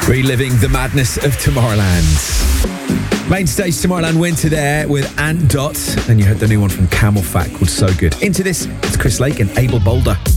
Reliving the madness of Tomorrowland. Main stage Tomorrowland Winter there with Ant Dot, and you heard the new one from Camel Fat called So Good. Into this, it's Chris Lake and Abel Boulder.